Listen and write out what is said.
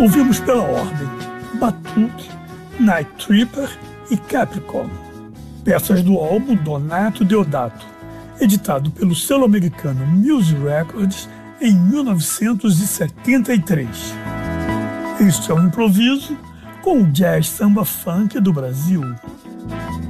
Ouvimos pela ordem Batuque, Night Tripper e Capricorn, peças do álbum Donato Deodato, editado pelo selo americano Music Records em 1973. Este é um improviso com o jazz samba funk do Brasil.